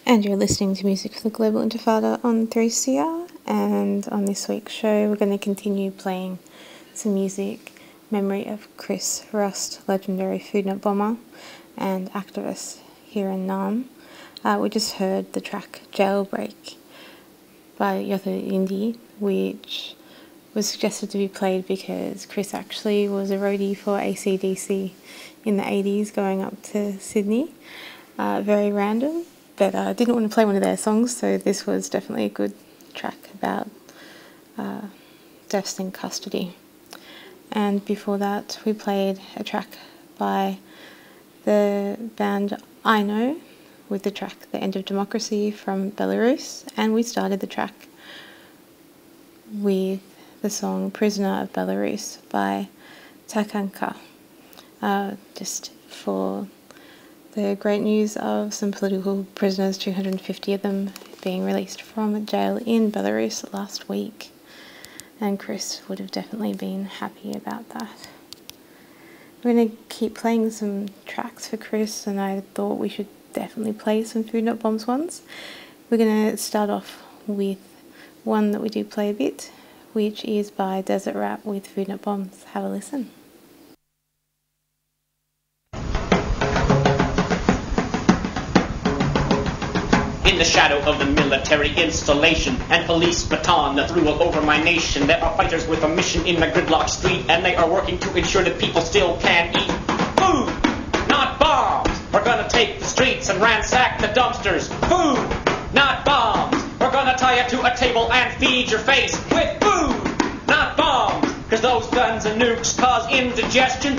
And you're listening to Music for the Global Intifada on 3CR, and on this week's show we're going to continue playing some music memory of Chris Rust, legendary Foodnet bomber and activist here in Naarm. We just heard the track Jailbreak by Yothu Yindi, which was suggested to be played because Chris actually was a roadie for AC/DC in the 80s going up to Sydney. Very random, but I didn't want to play one of their songs, so this was definitely a good track about deaths in custody. And before that we played a track by the band I Know with the track The End of Democracy from Belarus, and we started the track with the song Prisoner of Belarus by Takanka, just for the great news of some political prisoners, 250 of them, being released from jail in Belarus last week. And Chris would have definitely been happy about that. We're going to keep playing some tracks for Chris, and I thought we should definitely play some Food Not Bombs ones. We're going to start off with one that we do play a bit, which is by Desert Rap with Food Not Bombs. Have a listen. In the shadow of the military installation and police baton that threw all over my nation, there are fighters with a mission in the gridlock street, and they are working to ensure that people still can eat food, not bombs. We're gonna take the streets and ransack the dumpsters. Food, not bombs. We're gonna tie you to a table and feed your face with food, not bombs. Cause those guns and nukes cause indigestion.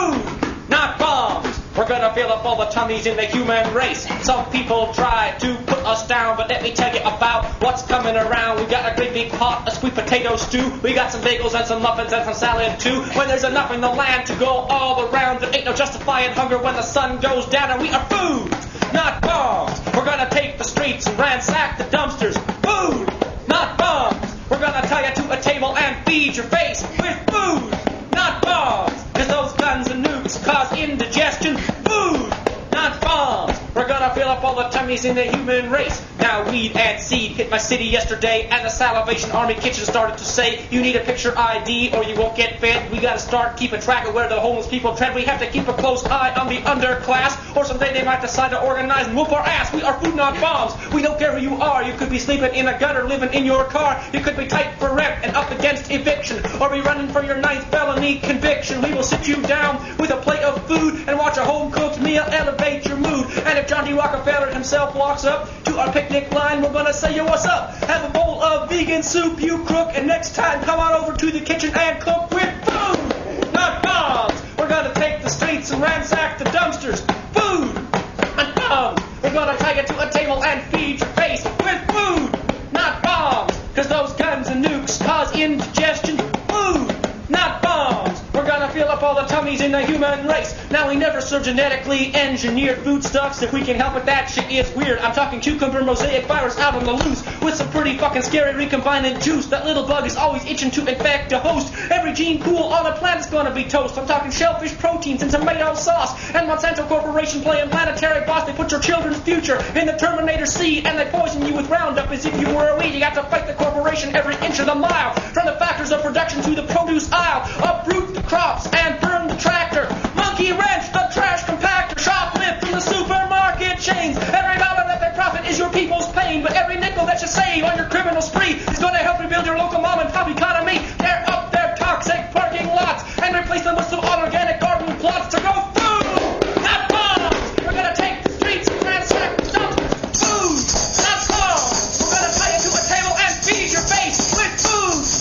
Food, not bombs. We're gonna fill up all the tummies in the human race. Some people try to put us down, but let me tell you about what's coming around. We got a great big pot of sweet potato stew. We got some bagels and some muffins and some salad too. When there's enough in the land to go all around, there ain't no justifying hunger when the sun goes down. And we are food, not bombs. We're gonna take the streets and ransack the dumpsters. Food, not bombs. We're gonna tie you to a table and feed your face with food, not bombs. Cause those guns and nukes cause indigestion. Food, not bombs. We're gonna fill up all the tummies in the human race. Now weed and seed hit my city yesterday, and the Salvation Army kitchen started to say, you need a picture ID or you won't get fed. We gotta start keeping track of where the homeless people tread. We have to keep a close eye on the underclass, or someday they might decide to organize and whoop our ass. We are food, not bombs. We don't care who you are. You could be sleeping in a gutter, living in your car. You could be tight for rent and up against eviction, or be running for your 9th felony conviction. We will sit you down with a plate of food and watch a home-cooked meal elevate your mood. And if John D. Rockefeller himself walks up to our picnic line, we're gonna say, yo, what's up? Have a bowl of vegan soup, you crook, and next time come on over to the kitchen and cook with food, not bombs. We're gonna take the streets and ransack the dumpsters. Food, not bombs. We're gonna tie you to a table and feed your face with food, not bombs. Cause those guns and nukes cause indigestion. Food, not bombs. We're gonna fill up all the tummies in the human race. Now we never serve genetically engineered foodstuffs. If we can help it, that shit is weird. I'm talking cucumber mosaic virus out on the loose with some pretty fucking scary recombinant juice. That little bug is always itching to infect a host. Every gene pool on the planet's gonna be toast. I'm talking shellfish proteins and tomato sauce. And Monsanto Corporation playing planetary boss. They put your children's future in the Terminator seed, and they poison you with Roundup as if you were a weed. You got to fight the corporation every inch of the mile, from the factors of production to the produce aisle. Uproot the crops and burn the tractor. Monkey wrench the trash compactor. Shoplift from the supermarket chains. Every dollar that they profit is your people's pain, but every nickel that you save on your criminal spree is going to help rebuild your local mom and pop economy. Tear up their toxic parking lots and replace them with some organic garden plots to grow